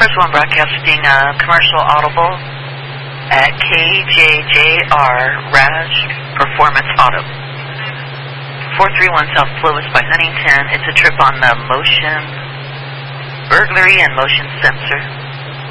Cars One broadcasting commercial audible at KJJR Raj Performance Auto. 431 South Clovis by Huntington. It's a trip on the motion burglary and motion sensor.